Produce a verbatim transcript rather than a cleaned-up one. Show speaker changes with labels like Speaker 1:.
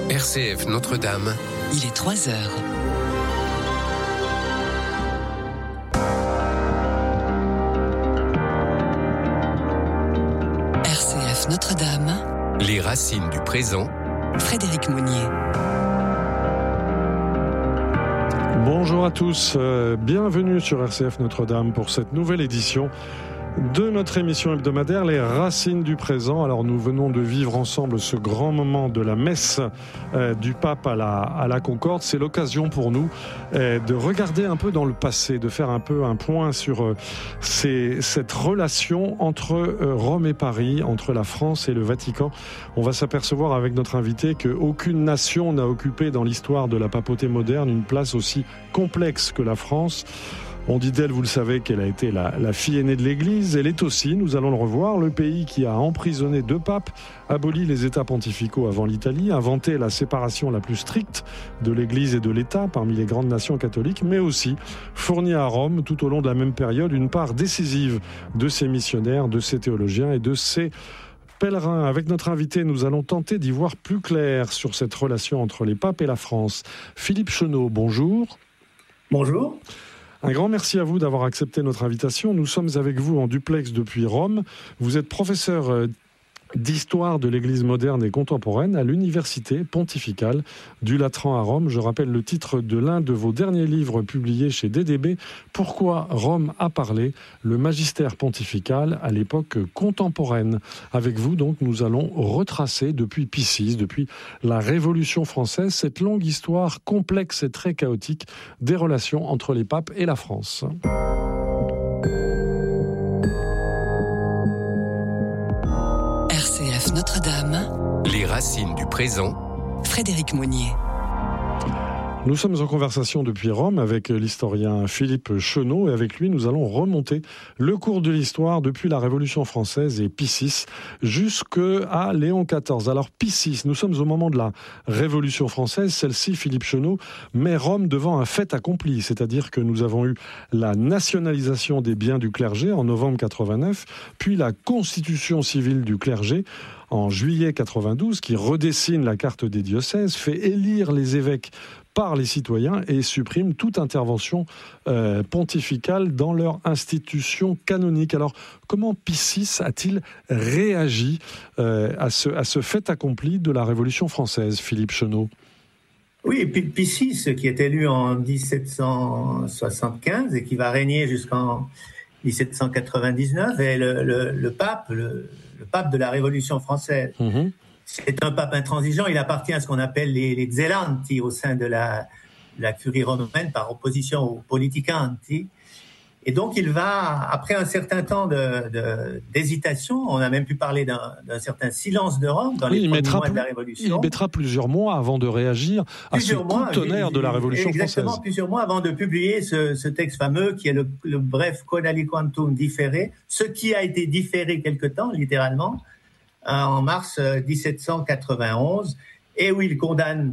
Speaker 1: R C F Notre-Dame.
Speaker 2: Il est trois heures. R C F Notre-Dame.
Speaker 1: Les racines du présent.
Speaker 2: Frédéric Monnier.
Speaker 3: Bonjour à tous, euh, bienvenue sur R C F Notre-Dame pour cette nouvelle édition de notre émission hebdomadaire Les Racines du Présent. Alors nous venons de vivre ensemble ce grand moment de la messe euh, du pape à la, à la Concorde. C'est l'occasion pour nous euh, de regarder un peu dans le passé, de faire un peu un point sur euh, ces, cette relation entre euh, Rome et Paris, entre la France et le Vatican. On va s'apercevoir avec notre invité qu'aucune nation n'a occupé dans l'histoire de la papauté moderne une place aussi complexe que la France. On dit d'elle, vous le savez, qu'elle a été la, la fille aînée de l'Église. Elle est aussi, nous allons le revoir, le pays qui a emprisonné deux papes, aboli les États pontificaux avant l'Italie, inventé la séparation la plus stricte de l'Église et de l'État parmi les grandes nations catholiques, mais aussi fourni à Rome, tout au long de la même période, une part décisive de ses missionnaires, de ses théologiens et de ses pèlerins. Avec notre invité, nous allons tenter d'y voir plus clair sur cette relation entre les papes et la France. Philippe Chenot, bonjour.
Speaker 4: Bonjour.
Speaker 3: Un grand merci à vous d'avoir accepté notre invitation. Nous sommes avec vous en duplex depuis Rome. Vous êtes professeur d'histoire de l'Église moderne et contemporaine à l'Université pontificale du Latran à Rome. Je rappelle le titre de l'un de vos derniers livres publiés chez D D B, Pourquoi Rome a parlé, le magistère pontifical à l'époque contemporaine. Avec vous, donc, nous allons retracer depuis Pie six, depuis la Révolution française, cette longue histoire complexe et très chaotique des relations entre les papes et la France.
Speaker 2: Notre-Dame.
Speaker 1: Les racines du présent.
Speaker 2: Frédéric Monnier.
Speaker 3: Nous sommes en conversation depuis Rome avec l'historien Philippe Chenot et avec lui nous allons remonter le cours de l'histoire depuis la Révolution française et Pie six jusqu'à Léon quatorze. Alors Pie six, nous sommes au moment de la Révolution française, celle-ci, Philippe Chenot, met Rome devant un fait accompli, c'est-à-dire que nous avons eu la nationalisation des biens du clergé en novembre quatre-vingt-neuf, puis la constitution civile du clergé en juillet quatre-vingt-douze, qui redessine la carte des diocèses, fait élire les évêques par les citoyens et supprime toute intervention euh, pontificale dans leur institution canonique. Alors, comment Pie six a-t-il réagi euh, à, ce, à ce fait accompli de la Révolution française, Philippe Chenot ?
Speaker 4: Oui, Pie six, qui est élu en dix-sept cent soixante-quinze et qui va régner jusqu'en dix-sept cent quatre-vingt-dix-neuf, est le, le, le pape, le, le pape de la Révolution française. Mmh. C'est un pape intransigeant, il appartient à ce qu'on appelle les, les zelanti au sein de la, la curie romaine, par opposition aux politicanti. Et donc il va, après un certain temps de, de, d'hésitation, on a même pu parler d'un, d'un certain silence de Rome dans oui, les premiers mois plus, de la Révolution.
Speaker 3: Il mettra plusieurs mois avant de réagir à plusieurs ce coup de tonnerre oui, de la Révolution
Speaker 4: exactement,
Speaker 3: française.
Speaker 4: Exactement, plusieurs mois avant de publier ce, ce texte fameux qui est le, le bref Conaliquantum differe, ce qui a été différé quelque temps, littéralement, en mars dix-sept cent quatre-vingt-onze, et où il condamne